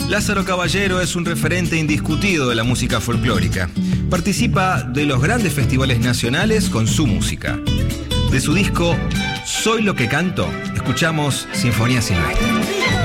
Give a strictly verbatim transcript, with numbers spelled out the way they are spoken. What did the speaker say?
Lázaro Caballero es un referente indiscutido de la música folclórica. Participa de los grandes festivales nacionales con su música. De su disco Soy lo que canto, escuchamos Sinfonía Silvestre.